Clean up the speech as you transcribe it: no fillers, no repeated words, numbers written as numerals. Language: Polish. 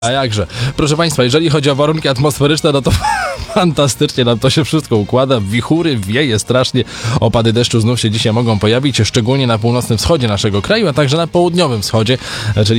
A jakże. Proszę Państwa, jeżeli chodzi o warunki atmosferyczne, no to fantastycznie nam to się wszystko układa. Wichury, wieje strasznie. Opady deszczu znów się dzisiaj mogą pojawić, szczególnie na północnym wschodzie naszego kraju, a także na południowym wschodzie, czyli